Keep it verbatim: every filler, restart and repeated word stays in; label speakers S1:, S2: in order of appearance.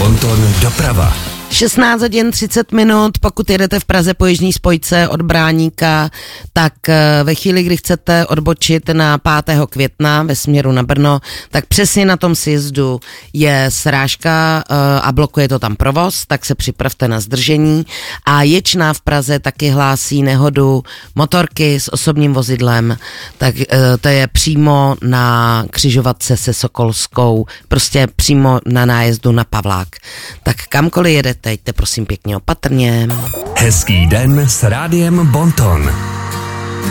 S1: Bonton doprava.
S2: šestnáct hodin třicet minut, pokud jedete v Praze po jižní spojce od Bráníka, tak ve chvíli, kdy chcete odbočit na pátého května ve směru na Brno, tak přesně na tom sjezdu je srážka a blokuje to tam provoz, tak se připravte na zdržení. A Ječná v Praze taky hlásí nehodu motorky s osobním vozidlem, tak to je přímo na křižovatce se Sokolskou, prostě přímo na nájezdu na Pavlák. Tak kamkoliv jedete, jděte prosím pěkně opatrně.
S1: Hezký den s Rádiem Bonton.